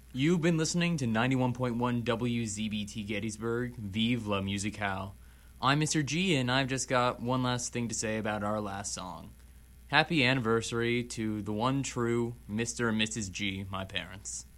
You've been listening to 91.1 WZBT Gettysburg, Vive la Musicale. I'm Mr. G, and I've just got one last thing to say about our last song. Happy anniversary to the one true Mr. and Mrs. G, my parents.